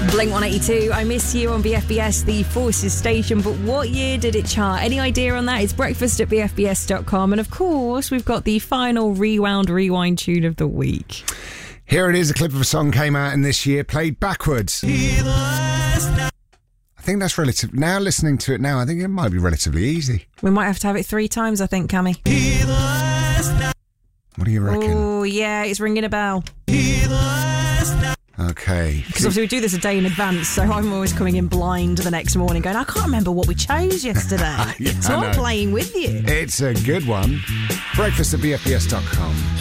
Blink 182, I Miss You on BFBS, the Forces station. But what year did it chart? Any idea on that? It's breakfast at BFBS.com. And of course, we've got the final rewind tune of the week. Here it is. A clip of a song came out in this year, played backwards. I think that's relative. Now listening to it now, I think it might be relatively easy. We might have to have it 3 times, I think, Cammy. What do you reckon? Oh, yeah, it's ringing a bell. Okay. Because obviously we do this a day in advance, so I'm always coming in blind the next morning going, I can't remember what we chose yesterday. Yeah, so I'm playing with you. It's a good one. Breakfast at BFBS.com.